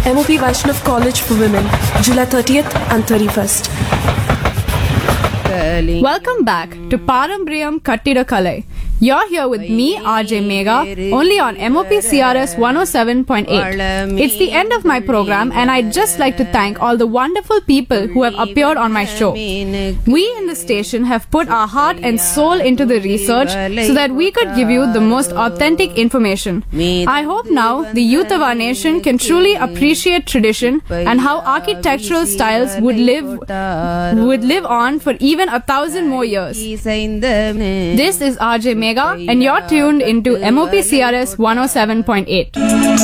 MOP Vaishnav College for Women, July 30th and 31st. Welcome back to Parambriyam Kattida Kalai. You're here with me, RJ Megha, only on MOP CRS 107.8. It's the end of my program, and I'd just like to thank all the wonderful people who have appeared on my show. We in the station have put our heart and soul into the research so that we could give you the most authentic information. I hope now the youth of our nation can truly appreciate tradition and how architectural styles would live on for even 1,000 more years. This is RJ Megha, and you're tuned into MOP CRS 107.8.